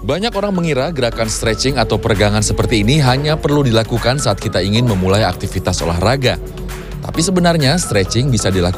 Banyak orang mengira gerakan stretching atau peregangan seperti ini hanya perlu dilakukan saat kita ingin memulai aktivitas olahraga. Tapi sebenarnya stretching bisa dilakukan